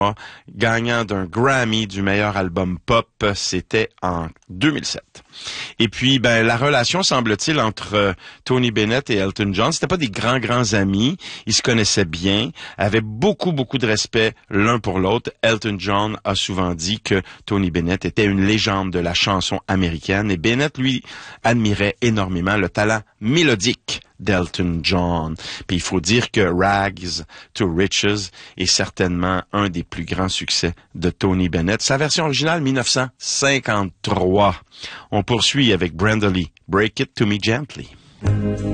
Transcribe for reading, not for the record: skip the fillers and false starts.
gagnant d'un Grammy du meilleur album pop, c'était en 2007. Et puis, la relation, semble-t-il, entre Tony Bennett et Elton John, c'était pas des grands amis. Ils se connaissaient bien, avaient beaucoup de respect l'un pour l'autre. Elton John a souvent dit que Tony Bennett était une légende de la chanson américaine et Bennett, lui, admirait énormément le talent mélodique d'Elton John. Puis il faut dire que Rags to Riches est certainement un des plus grands succès de Tony Bennett. Sa version originale, 1953. On poursuit avec Brenda Lee, Break It to Me Gently.